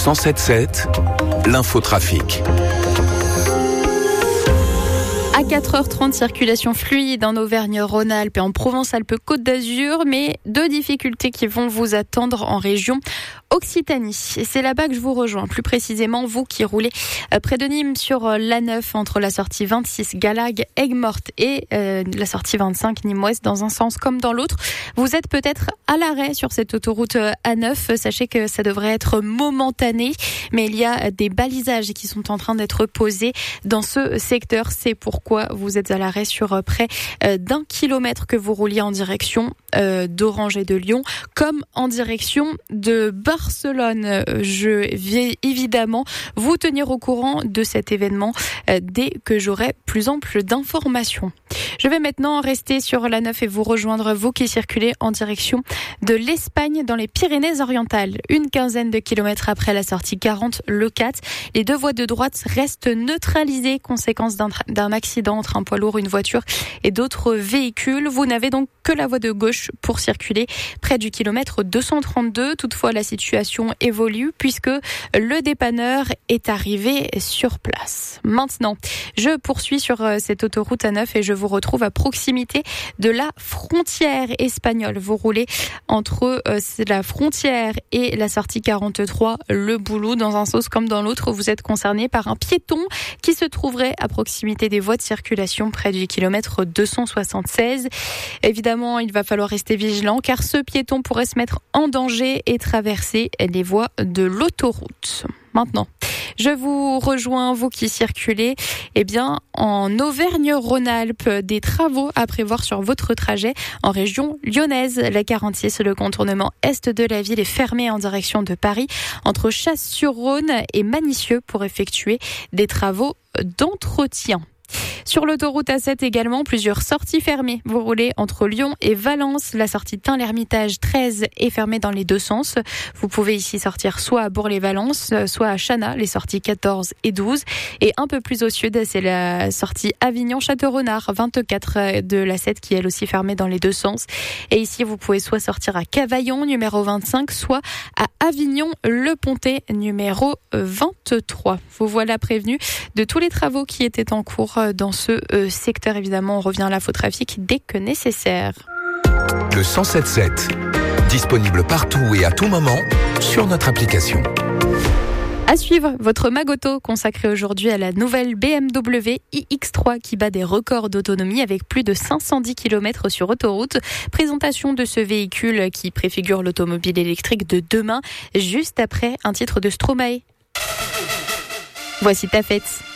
107.7, l'infotrafic. À 4h30, circulation fluide en Auvergne-Rhône-Alpes et en Provence-Alpes-Côte d'Azur, mais deux difficultés qui vont vous attendre en région Occitanie. Et c'est là-bas que je vous rejoins, plus précisément vous qui roulez près de Nîmes sur l'A9 entre la sortie 26 Galague-Aigues-Mortes et la sortie 25 Nîmes-Ouest dans un sens comme dans l'autre. Vous êtes peut-être à l'arrêt sur cette autoroute A9. Sachez que ça devrait être momentané, mais il y a des balisages qui sont en train d'être posés dans ce secteur. C'est pourquoi vous êtes à l'arrêt sur près d'1 kilomètre que vous rouliez en direction d'Orange et de Lyon, comme en direction de Barcelone. Je vais évidemment vous tenir au courant de cet événement dès que j'aurai plus ample d'informations. Je vais maintenant rester sur la 9 et vous rejoindre, vous qui circulez en direction de l'Espagne dans les Pyrénées-Orientales. Une quinzaine de kilomètres après la sortie 40, le 4, les deux voies de droite restent neutralisées, conséquence d'un accident entre un poids lourd, une voiture et d'autres véhicules. Vous n'avez donc que la voie de gauche pour circuler près du kilomètre 232. Toutefois, la situation évolue puisque le dépanneur est arrivé sur place. Maintenant, je poursuis sur cette autoroute A9 et je vous retrouve à proximité de la frontière espagnole. Vous roulez entre la frontière et la sortie 43, le Boulot, dans un sens comme dans l'autre. Vous êtes concerné par un piéton qui se trouverait à proximité des voies de circulation près du kilomètre 276. Évidemment, il va falloir rester vigilant car ce piéton pourrait se mettre en danger et traverser les voies de l'autoroute. Maintenant, je vous rejoins, vous qui circulez en Auvergne-Rhône-Alpes, des travaux à prévoir sur votre trajet en région lyonnaise. La 46, le contournement est de la ville, est fermé en direction de Paris entre Chasse-sur-Rhône et Manicieux pour effectuer des travaux d'entretien. Sur l'autoroute A7 également, plusieurs sorties fermées. Vous roulez entre Lyon et Valence. La sortie Tain-l'Hermitage 13 est fermée dans les deux sens. Vous pouvez ici sortir soit à Bourg-les-Valences, soit à Chana, les sorties 14 et 12. Et un peu plus au sud, c'est la sortie Avignon-Château-Renard 24 de l'A7 qui est elle aussi fermée dans les deux sens. Et ici, vous pouvez soit sortir à Cavaillon, numéro 25, soit à Avignon-le-Pontet, numéro 23. Vous voilà prévenu de tous les travaux qui étaient en cours dans ce secteur. Évidemment, on revient à l'infotrafic dès que nécessaire. Le 107.7, disponible partout et à tout moment sur notre application. À suivre, votre Magoto consacré aujourd'hui à la nouvelle BMW iX3 qui bat des records d'autonomie avec plus de 510 km sur autoroute. Présentation de ce véhicule qui préfigure l'automobile électrique de demain, juste après un titre de Stromae. Voici ta fête.